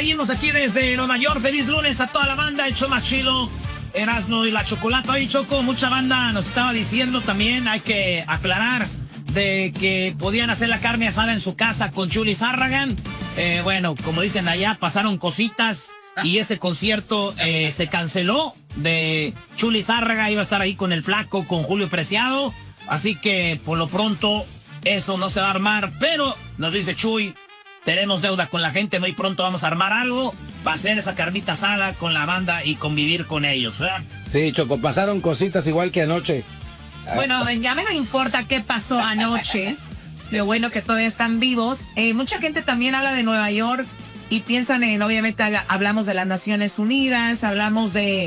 seguimos aquí desde Nueva York. Feliz lunes a toda la banda. Hecho más chido, Erasmo y la Chocolata. Oye, Choco, mucha banda nos estaba diciendo también, hay que aclarar, de que podían hacer la carne asada en su casa con Chuli Zárragan. Bueno, como dicen allá, pasaron cositas y ese concierto se canceló de Chuli Zárraga. Iba a estar ahí con el Flaco, con Julio Preciado. Así que por lo pronto eso no se va a armar. Pero nos dice Chuy, tenemos deuda con la gente, muy pronto vamos a armar algo para hacer esa carnita asada con la banda y convivir con ellos, ¿verdad? Sí, Choco, pasaron cositas igual que anoche. Bueno, ya me no importa qué pasó anoche. Lo bueno que todavía están vivos. Mucha gente también habla de Nueva York y piensan en, obviamente, hablamos de las Naciones Unidas, hablamos de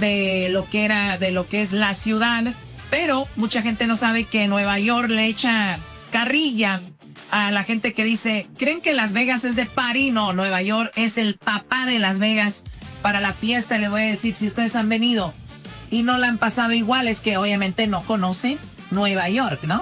lo que es la ciudad, pero mucha gente no sabe que Nueva York le echa carrilla a la gente que dice, ¿creen que Las Vegas es de party? No, Nueva York es el papá de Las Vegas para la fiesta. Les voy a decir, si ustedes han venido y no la han pasado igual, es que obviamente no conocen Nueva York, ¿no?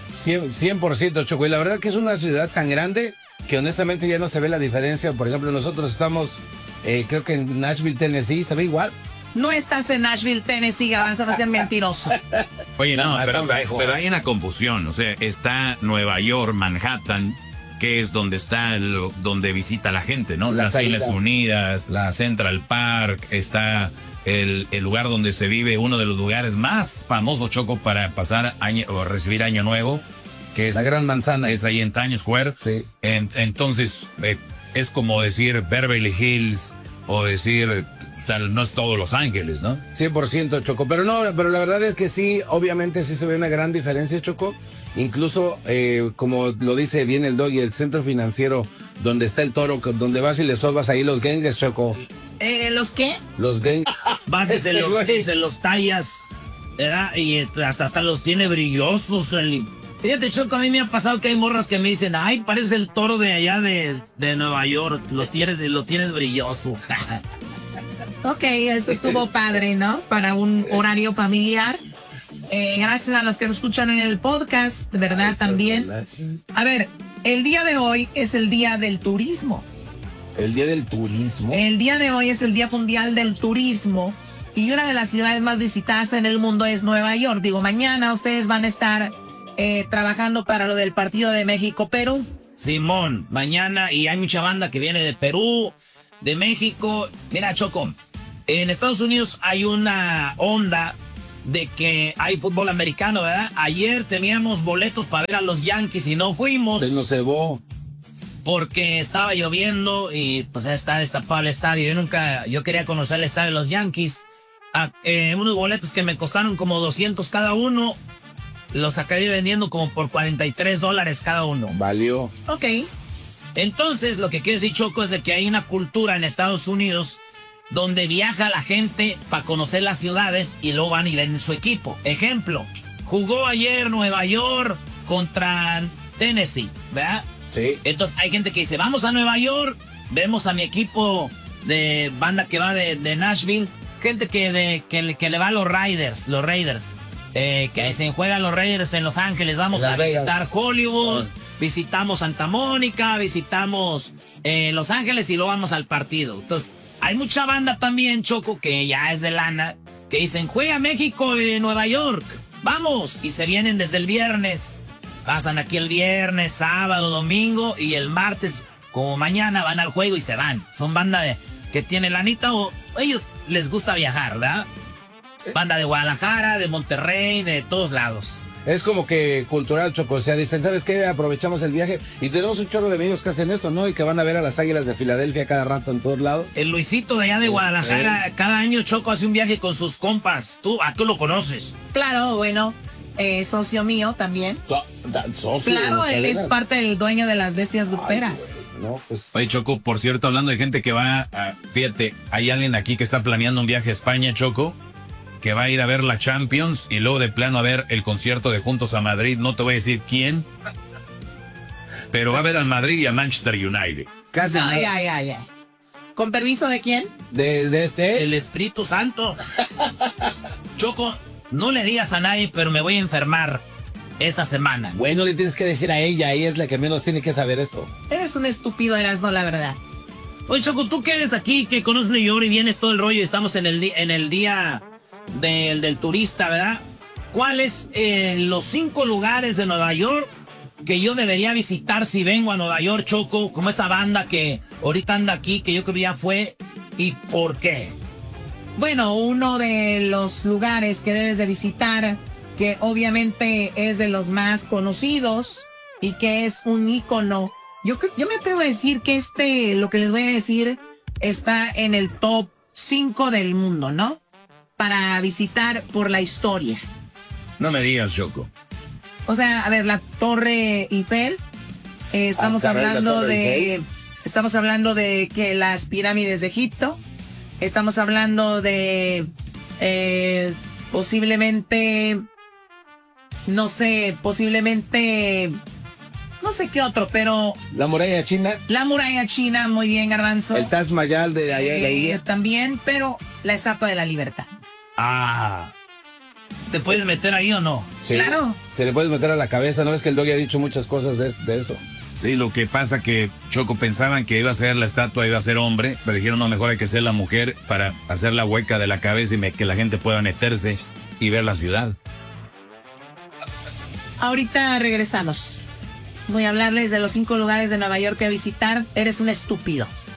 100%, Choco. Y la verdad que es una ciudad tan grande que honestamente ya no se ve la diferencia. Por ejemplo, nosotros estamos, creo que en Nashville, Tennessee, ¿se ve igual? No estás en Nashville, Tennessee, Garbanzo, no seas mentiroso. Oye, no, pero hay una confusión. O sea, está Nueva York, Manhattan, que es donde está donde visita la gente, ¿no? Las Islas Unidas, la Central Park, está el lugar donde se vive, uno de los lugares más famosos, Choco, para pasar año o recibir Año Nuevo, que es la Gran Manzana. Es ahí en Times Square. Sí. Entonces, es como decir Beverly Hills o decir, o sea, no es todo Los Ángeles, ¿no? 100%, Choco. Pero la verdad es que sí, obviamente sí se ve una gran diferencia, Choco. Incluso, como lo dice bien el Doggy, el centro financiero donde está el Toro, donde vas y le sobas ahí los gangues, Choco. ¿Los qué? Los gangues. Vas y se los tallas, ¿verdad? Y hasta los tiene brillosos. Fíjate, Choco, a mí me ha pasado que hay morras que me dicen, ay, parece el Toro de allá de Nueva York, lo tienes brilloso. Ok, eso estuvo padre, ¿no? Para un horario familiar. Gracias a los que nos escuchan en el podcast, de verdad, también. A ver, el día de hoy es el día del turismo. ¿El día del turismo? El día de hoy es el Día Mundial del Turismo. Y una de las ciudades más visitadas en el mundo es Nueva York. Digo, mañana ustedes van a estar trabajando para lo del partido de México-Perú. Simón, mañana, y hay mucha banda que viene de Perú, de México. Mira, Choco, en Estados Unidos hay una onda de que hay fútbol americano, ¿verdad? Ayer teníamos boletos para ver a los Yankees y no fuimos. Se nos cebó. Porque estaba lloviendo y pues está destapado el estadio. Yo quería conocer el estadio de los Yankees. Unos boletos que me costaron como 200 cada uno, los acabé vendiendo como por $43 cada uno. Valió. Ok. Entonces, lo que quiero decir, Choco, es de que hay una cultura en Estados Unidos donde viaja la gente para conocer las ciudades y luego van y ven su equipo. Ejemplo, jugó ayer Nueva York contra Tennessee, ¿verdad? Sí. Entonces hay gente que dice, vamos a Nueva York, vemos a mi equipo de banda que va de Nashville, gente que le va a los Raiders, que se juegan los Raiders en Los Ángeles, vamos a visitar Hollywood, visitamos Santa Mónica, visitamos Los Ángeles y luego vamos al partido. Entonces hay mucha banda también, Choco, que ya es de lana, que dicen, juega México en Nueva York, vamos, y se vienen desde el viernes. Pasan aquí el viernes, sábado, domingo y el martes, como mañana, van al juego y se van. Son banda que tiene lanita o ellos les gusta viajar, ¿verdad? Banda de Guadalajara, de Monterrey, de todos lados. Es como que cultural, Choco. O sea, dicen, ¿sabes qué? Aprovechamos el viaje y tenemos un chorro de amigos que hacen eso, ¿no? Y que van a ver a las Águilas de Filadelfia cada rato en todos lados. El Luisito de allá de Guadalajara, cada año, Choco, hace un viaje con sus compas. Tú lo conoces. Claro, bueno. Socio mío también. ¿Socio? Claro, él es parte del dueño de las Bestias Gruperas. No, pues. Oye, Choco, por cierto, hablando de gente que va fíjate, hay alguien aquí que está planeando un viaje a España, Choco, que va a ir a ver la Champions y luego de plano a ver el concierto de Juntos a Madrid. No te voy a decir quién, pero va a ver al Madrid y a Manchester United. Casi. Ay. ¿Con permiso de quién? De este. El Espíritu Santo. Choco, no le digas a nadie, pero me voy a enfermar esta semana. Bueno, le tienes que decir a ella es la que menos tiene que saber eso. Eres un estúpido, Erasmo, la verdad. Oye, Choco, tú que eres aquí, que conoces New York y vienes todo el rollo y estamos en el día del turista, ¿verdad? ¿Cuáles los 5 lugares de Nueva York que yo debería visitar si vengo a Nueva York, Choco? Como esa banda que ahorita anda aquí, que yo creo que ya fue, ¿y por qué? Bueno, uno de los lugares que debes de visitar, que obviamente es de los más conocidos y que es un ícono. Yo me atrevo a decir que lo que les voy a decir, está en el top 5 del mundo, ¿no? Para visitar por la historia. No me digas, Choco. O sea, a ver, la Torre Eiffel, estamos hablando de que las pirámides de Egipto, estamos hablando de posiblemente, no sé qué otro, pero... La muralla china. La muralla china, muy bien, Garbanzo. El Taj Mahal de allá de ahí. También, pero la Estatua de la Libertad. Ah, ¿te puedes meter ahí o no? Sí, claro. Te le puedes meter a la cabeza, ¿no? Es que el Doggy ha dicho muchas cosas de eso. Sí, lo que pasa que, Choco, pensaban que iba a ser la estatua, iba a ser hombre, pero dijeron, no, mejor hay que ser la mujer para hacer la hueca de la cabeza y que la gente pueda meterse y ver la ciudad. Ahorita regresamos. Voy a hablarles de los 5 lugares de Nueva York que visitar. Eres un estúpido.